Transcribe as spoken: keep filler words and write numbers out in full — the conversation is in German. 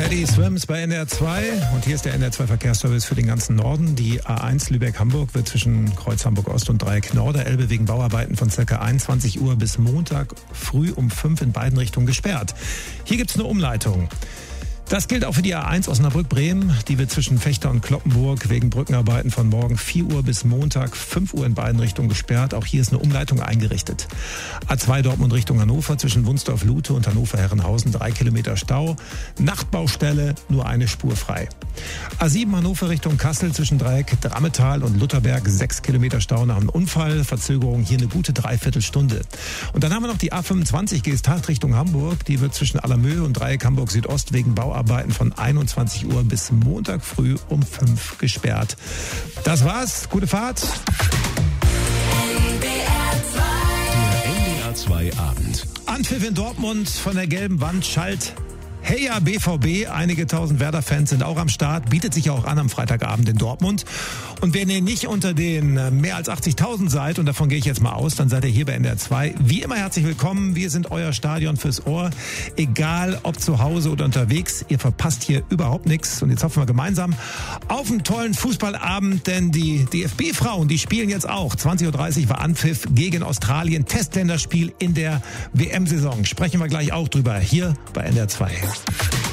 Eddie Swims bei N R zwei und hier ist der N R zwei Verkehrsservice für den ganzen Norden. Die A eins Lübeck-Hamburg wird zwischen Kreuz Hamburg-Ost und Dreieck Norderelbe wegen Bauarbeiten von ca. einundzwanzig Uhr bis Montag früh um fünf in beiden Richtungen gesperrt. Hier gibt's eine Umleitung. Das gilt auch für die A eins Osnabrück-Bremen. Die wird zwischen Fechter und Kloppenburg wegen Brückenarbeiten von morgen vier Uhr bis Montag fünf Uhr in beiden Richtungen gesperrt. Auch hier ist eine Umleitung eingerichtet. A zwei Dortmund Richtung Hannover zwischen Wunsdorf-Lute und Hannover-Herrenhausen drei Kilometer Stau. Nachtbaustelle, nur eine Spur frei. A sieben Hannover Richtung Kassel zwischen Dreieck Drammetal und Lutherberg sechs Kilometer Stau nach einem Unfall. Verzögerung hier eine gute Dreiviertelstunde. Und dann haben wir noch die A fünfundzwanzig Geesthacht Richtung Hamburg. Die wird zwischen Allermöhe und Dreieck Hamburg Südost wegen Bauarbeiten Arbeiten von einundzwanzig Uhr bis Montag früh um fünf gesperrt. Das war's. Gute Fahrt. N D R zwei Abend. Anpfiff in Dortmund von der gelben Wand schallt. Hey ja, B V B, einige tausend Werder-Fans sind auch am Start, bietet sich auch an am Freitagabend in Dortmund. Und wenn ihr nicht unter den mehr als achtzigtausend seid, und davon gehe ich jetzt mal aus, dann seid ihr hier bei N D R zwei. Wie immer herzlich willkommen, wir sind euer Stadion fürs Ohr. Egal ob zu Hause oder unterwegs, ihr verpasst hier überhaupt nichts. Und jetzt hoffen wir gemeinsam auf einen tollen Fußballabend, denn die D F B-Frauen, die spielen jetzt auch. zwanzig Uhr dreißig war Anpfiff gegen Australien, Testländerspiel in der W M-Saison. Sprechen wir gleich auch drüber, hier bei N D R zwei.